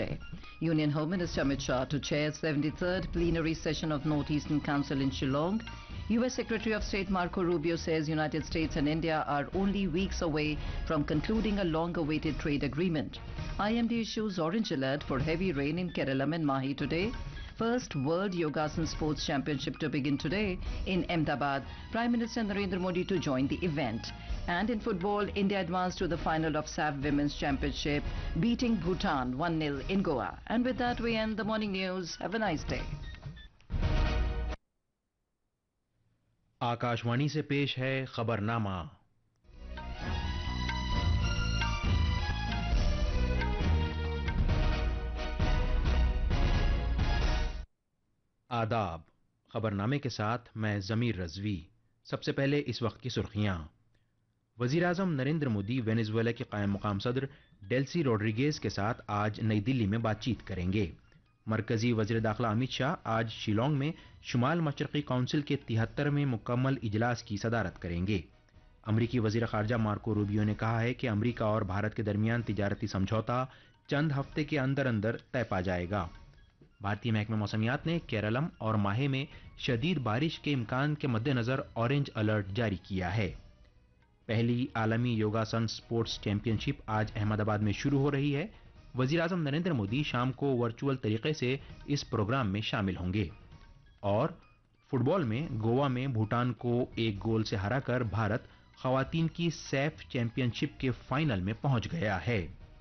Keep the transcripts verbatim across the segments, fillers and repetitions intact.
today. Union Home Minister Amit Shah to chair seventy-third plenary session of Northeastern Council in Shillong. U S Secretary of State Marco Rubio says United States and India are only weeks away from concluding a long-awaited trade agreement. I M D issues orange alert for heavy rain in Kerala and Mahi today. First World Yogasan Sports Championship to begin today in Ahmedabad. Prime Minister Narendra Modi to join the event. And in football, India advanced to the final of S A F Women's Championship, beating Bhutan one nil in Goa. And with that, we end the morning news. Have a nice day. Akashvani से पेश है खबरनामा। आदाब। खबरनामे के साथ मैं ज़मीर रज़वी। सबसे पहले इस वक्त की सुर्खियां। वज़ीर-ए-आज़म नरेंद्र मोदी वेनेजुएला के कायम मुकाम सदर डेल्सी रोड्रिगेज के साथ आज नई दिल्ली में बातचीत करेंगे। मरकजी वज़ीर दाखिला अमित शाह आज शिलोंग में शुमाल मशरक़ी काउंसिल के तिहत्तरवें मुकम्मल इजलास की सदारत करेंगे। अमरीकी वज़ीर ख़ारजा मार्को रूबियो ने कहा है कि अमरीका और भारत के दरमियान तिजारती समझौता चंद हफ्ते के अंदर अंदर तय पा जाएगा। भारतीय महकमे मौसमियात ने केरलम और माहे में शदीद बारिश के इम्कान के मद्देनज़र ऑरेंज अलर्ट जारी किया है। पहली आलमी योगासन स्पोर्ट्स चैंपियनशिप आज अहमदाबाद में शुरू हो रही है। वज़ीर-ए-आज़म नरेंद्र मोदी शाम को वर्चुअल तरीके से इस प्रोग्राम में शामिल होंगे। और फुटबॉल में गोवा में भूटान को एक गोल से हराकर भारत ख़वातीन की सैफ चैंपियनशिप के फाइनल में पहुंच गया है।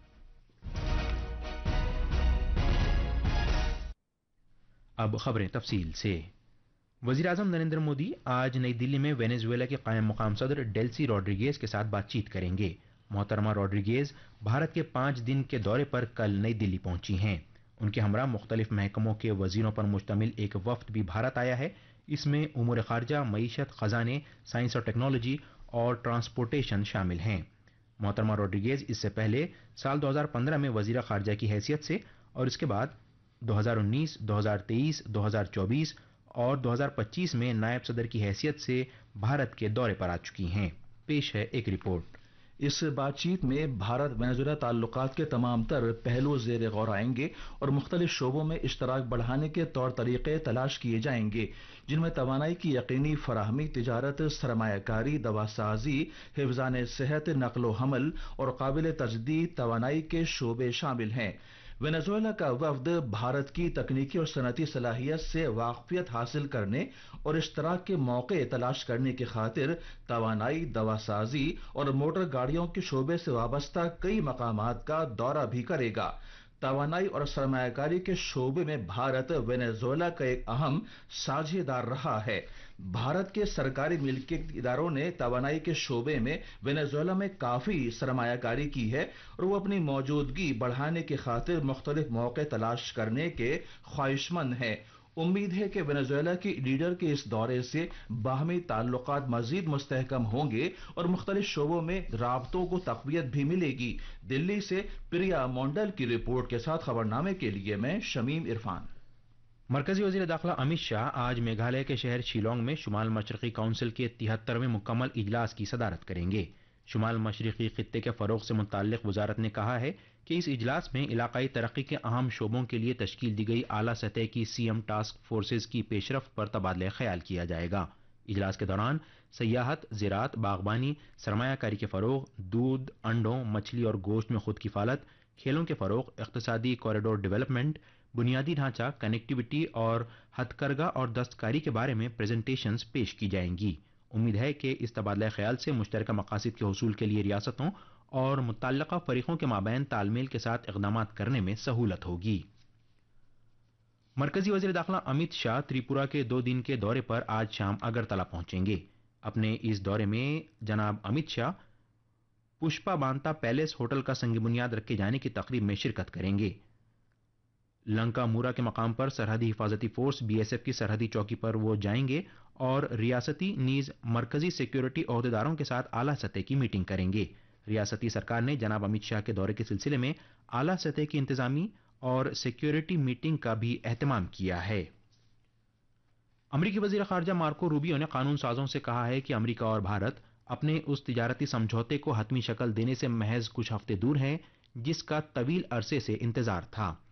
अब खबरें तफसील से। वज़ीर-ए-आज़म नरेंद्र मोदी आज नई दिल्ली में वेनेजुएला के कायम मुकाम सदर डेल्सी रोड्रिगेज के साथ बातचीत करेंगे। मोहतरमा रोड्रिगेज भारत के पाँच दिन के दौरे पर कल नई दिल्ली पहुंची हैं। उनके हमरा मुख्तलिफ महकमों के वजीरों पर मुश्तमिल एक वफ्द भी भारत आया है। इसमें उमूर खारजा, मईशत, खजाने, साइंस और टेक्नोलॉजी और ट्रांसपोर्टेशन शामिल हैं। मोहतरमा रोड्रिगेज इससे पहले साल दो हज़ार पंद्रह में वजीर खारजा की हैसियत से और इसके बाद दो हज़ार उन्नीस, दो हज़ार तेईस, दो हज़ार चौबीस और दो हज़ार पच्चीस में नायब सदर की हैसियत से भारत के दौरे पर आ चुकी हैं। पेश है एक रिपोर्ट। इस बातचीत में भारत वेनेजुएला ताल्लुकात के तमाम तर पहलू जेर गौर आएंगे और मुख्तलिफ शोबों में इश्तराक बढ़ाने के तौर तरीके तलाश किए जाएंगे, जिनमें तवानाई की यकीनी फराहमी, तिजारत, सरमायाकारी, दवासाजी, हिफ्ज़ान सेहत, नकलो हमल और काबिल तजदीद तवानाई के शोबे शामिल हैं। वेनेजुएला का वफ्द भारत की तकनीकी और सनती सलाहियत से वाकफियत हासिल करने और इश्तराक के मौके तलाश करने की खातिर तवानाई, दवासाजी और मोटर गाड़ियों के शोबे से वाबस्ता कई मकामात का दौरा भी करेगा। तवानाई और सरमायाकारी के शोबे में भारत वेनेजुएला का एक अहम साझेदार रहा है। भारत के सरकारी मिल्कियत इदारों ने तवानाई के शोबे में वेनेजुएला में काफी सरमायाकारी की है और वो अपनी मौजूदगी बढ़ाने की खातिर मुख्तलिफ मौके तलाश करने के ख्वाहिशमंद हैं। उम्मीद है कि वेनेजुएला की लीडर के इस दौरे से बाहमी ताल्लुकात मजीद मुस्तहकम होंगे और मुख्तलिफ शोबों में राबतों को तक़वियत भी मिलेगी। दिल्ली से प्रिया मोंडल की रिपोर्ट के साथ खबरनामे के लिए मैं शमीम इरफान। मरकजी वज़ीर दाखिला अमित शाह आज मेघालय के शहर शिलोंग में शुमाल मशरक़ी काउंसिल के तिहत्तरवें मुकम्मल इजलास की सदारत करेंगे। शुमाल मशरक़ी खित्ते के फ़रोग़ से मुताल्लिक़ वज़ारत ने कहा है कि इस इजलास में इलाक़ाई तरक्की के अहम शोबों के लिए तश्कील दी गई आला सतह की सीएम टास्क फोर्सेज की पेशरफ पर तबादला ख्याल किया जाएगा। इजलास के दौरान सयाहत, ज़राअत, बागबानी, सरमायाकारी के फ़रोग़, दूध, अंडों, मछली और गोश्त में खुद किफ़ालत, खेलों के फ़रोग़, इक़्तिसादी कॉरिडोर डेवलपमेंट, बुनियादी ढांचा, कनेक्टिविटी और हथकरघा और दस्तकारी के बारे में प्रेजेंटेशंस पेश की जाएंगी। उम्मीद है कि इस तबादला ख्याल से मुश्तरका मकासद के हुसूल के लिए रियासतों और मुतल्लका फरीकों के माबैन तालमेल के साथ इक़दामात करने में सहूलत होगी। मरकजी वज़ीर दाखिला अमित शाह त्रिपुरा के दो दिन के दौरे पर आज शाम अगरतला पहुंचेंगे। अपने इस दौरे में जनाब अमित शाह पुष्पा बांता पैलेस होटल का संग बुनियाद रखे जाने की तकरीब में शिरकत करेंगे। लंका मूरा के मकाम पर सरहदी हिफाजती फोर्स बीएसएफ की सरहदी चौकी पर वो जाएंगे और रियासती नीज मरकजी सिक्योरिटी अहदेदारों के साथ आला सतह की मीटिंग करेंगे। रियासती सरकार ने जनाब अमित शाह के दौरे के सिलसिले में आला सतह की इंतजामी और सिक्योरिटी मीटिंग का भी एहतमाम किया है। अमरीकी वज़ीर ख़ारजा मार्को रूबियो ने कानून साजों से कहा है कि अमरीका और भारत अपने उस तिजारती समझौते को हतमी शक्ल देने से महज कुछ हफ्ते दूर हैं जिसका तवील अरसे से इंतजार था।